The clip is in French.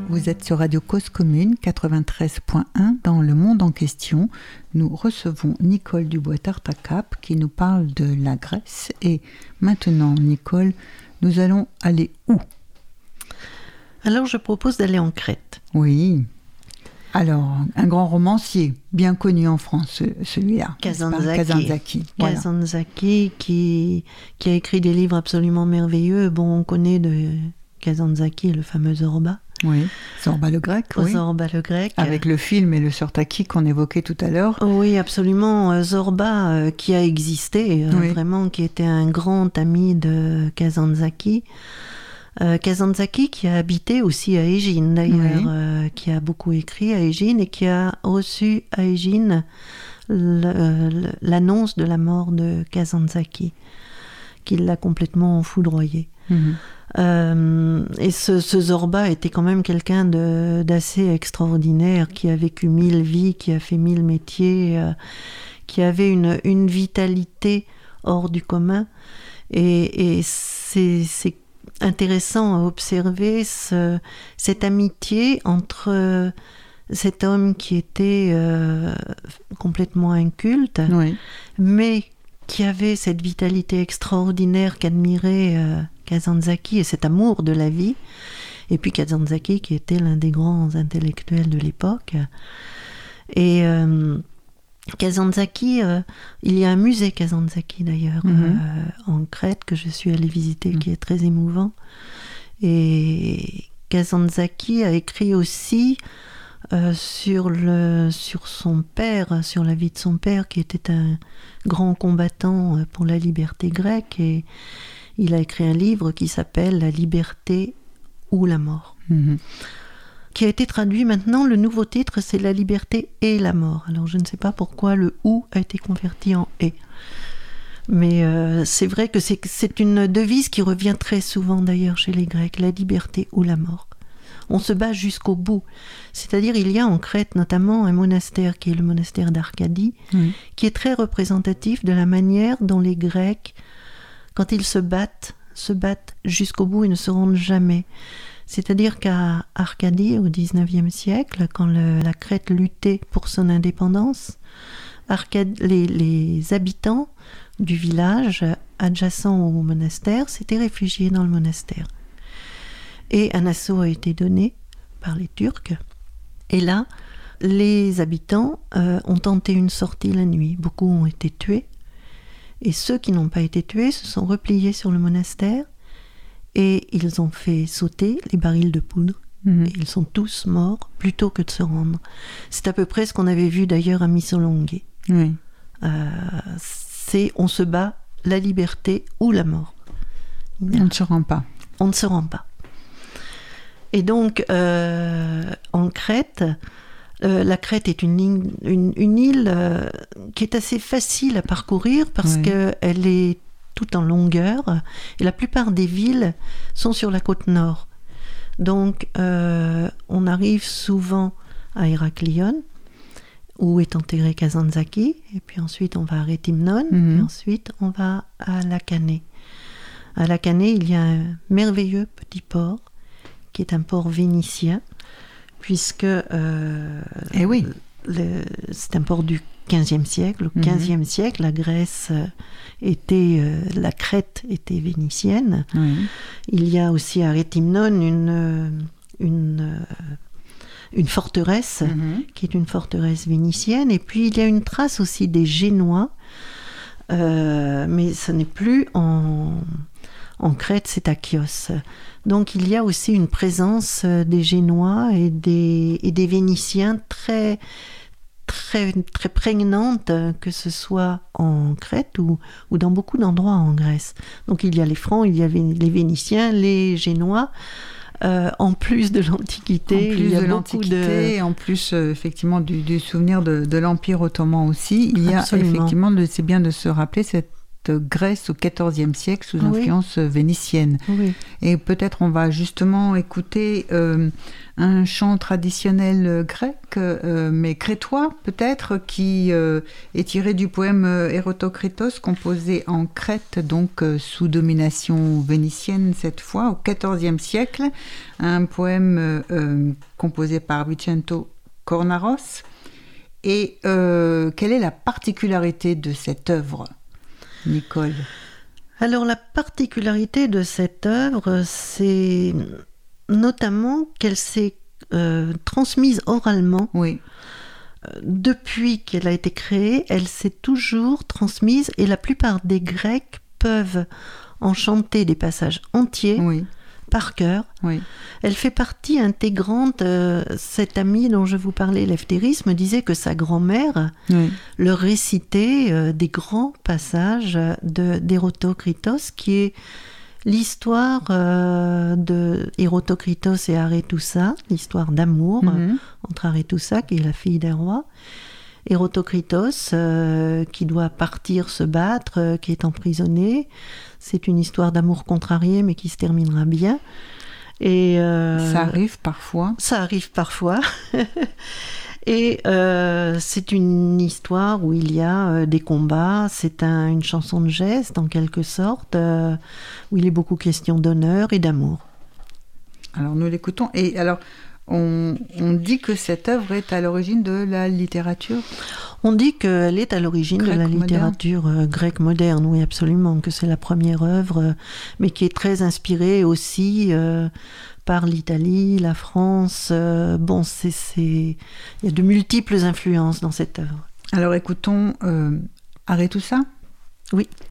Vous êtes sur Radio Cause Commune 93.1 dans Le Monde en question. Nous recevons Nicole Dubois-Tartacap qui nous parle de la Grèce. Et maintenant, Nicole, nous allons aller où ? Alors, je propose d'aller en Crète. Oui. Alors, un grand romancier, bien connu en France, celui-là. Kazantzakis. Voilà. Kazantzakis qui a écrit des livres absolument merveilleux. Bon, on connaît de Kazantzakis le fameux Zorba. Oui, Zorba le grec. Oui. Zorba le grec. Avec le film et le Sirtaki qu'on évoquait tout à l'heure. Oui, absolument. Zorba qui a existé, vraiment, qui était un grand ami de Kazantzakis. Kazantzakis qui a habité aussi à Égine d'ailleurs, qui a beaucoup écrit à Égine et qui a reçu à Égine l'annonce de la mort de Kazantzakis, qui l'a complètement foudroyé. Et ce Zorba était quand même quelqu'un d'assez extraordinaire, qui a vécu 1000 vies, qui a fait 1000 métiers, qui avait une vitalité hors du commun. Et c'est intéressant à observer cette amitié entre cet homme qui était complètement inculte, mais qui avait cette vitalité extraordinaire qu'admirait Kazantzakis et cet amour de la vie, et puis Kazantzakis qui était l'un des grands intellectuels de l'époque. Et Kazantzakis, il y a un musée Kazantzakis d'ailleurs en Crète que je suis allée visiter, qui est très émouvant. Et Kazantzakis a écrit aussi sur son père, sur la vie de son père, qui était un grand combattant pour la liberté grecque, et il a écrit un livre qui s'appelle « La liberté ou la mort », qui a été traduit maintenant. Le nouveau titre, c'est « La liberté et la mort ». Alors, je ne sais pas pourquoi le « ou » a été converti en « et ». Mais c'est vrai que c'est une devise qui revient très souvent d'ailleurs chez les Grecs, la liberté ou la mort. On se bat jusqu'au bout. C'est-à-dire, il y a en Crète notamment un monastère qui est le monastère d'Arcadie, qui est très représentatif de la manière dont les Grecs, quand ils se battent jusqu'au bout et ne se rendent jamais. C'est-à-dire qu'à Arcadie, au XIXe siècle, quand la Crète luttait pour son indépendance, les habitants du village adjacent au monastère s'étaient réfugiés dans le monastère. Et un assaut a été donné par les Turcs. Et là, les habitants ont tenté une sortie la nuit. Beaucoup ont été tués. Et ceux qui n'ont pas été tués se sont repliés sur le monastère et ils ont fait sauter les barils de poudre. Et ils sont tous morts plutôt que de se rendre. C'est à peu près ce qu'on avait vu d'ailleurs à Missolonghi. On se bat, la liberté ou la mort. On ne se rend pas. On ne se rend pas. Et donc, en Crète, la Crète est une île qui est assez facile à parcourir parce qu'elle est tout en longueur et la plupart des villes sont sur la côte nord. Donc, on arrive souvent à Héraclion, où est enterré Kazantzakis, et puis ensuite on va à Réthymnon, et ensuite on va à Lacanée. À Lacanée, il y a un merveilleux petit port, qui est un port vénitien, puisque c'est un port du XVe siècle. Au XVe siècle, la Grèce la Crète était vénitienne. Il y a aussi à Réthymnon une forteresse, qui est une forteresse vénitienne, et puis il y a une trace aussi des Génois, mais ce n'est plus en Crète, c'est à Chios. Donc il y a aussi une présence des Génois et des Vénitiens très, très, très prégnante, que ce soit en Crète ou dans beaucoup d'endroits en Grèce. Donc il y a les Francs, il y a les Vénitiens, les Génois. En plus de l'Antiquité, il y a beaucoup de... En plus, effectivement, du souvenir de l'Empire ottoman aussi, il y a Absolument. effectivement, c'est bien de se rappeler cette vaste Grèce au XIVe siècle sous influence vénitienne. Oui. Et peut-être on va justement écouter un chant traditionnel grec, mais crétois peut-être, qui est tiré du poème Érotokritos, composé en Crète, donc sous domination vénitienne cette fois, au XIVe siècle. Un poème composé par Vicento Kornaros. Et quelle est la particularité de cette œuvre, Nicole ? Alors la particularité de cette œuvre, c'est notamment qu'elle s'est transmise oralement. Oui. Depuis qu'elle a été créée, elle s'est toujours transmise et la plupart des Grecs peuvent en chanter des passages entiers. Oui. Par cœur. Oui. Elle fait partie intégrante. Cet ami dont je vous parlais, Leftéris, me disait que sa grand-mère leur récitait des grands passages d'Érotokritos, qui est l'histoire de Érotokritos et Arétoussa, l'histoire d'amour entre Arétoussa, qui est la fille d'un roi, Érotokritos, qui doit partir se battre, qui est emprisonné. C'est une histoire d'amour contrarié, mais qui se terminera bien. Et ça arrive parfois. Ça arrive parfois. Et c'est une histoire où il y a des combats. C'est une chanson de geste, en quelque sorte, où il est beaucoup question d'honneur et d'amour. Alors, nous l'écoutons. Et alors, on dit que cette œuvre est à l'origine de la littérature. On dit qu'elle est à l'origine de la littérature grecque moderne, oui, absolument, que c'est la première œuvre, mais qui est très inspirée aussi par l'Italie, la France. Bon, il y a de multiples influences dans cette œuvre. Alors écoutons Arétoussa. Oui.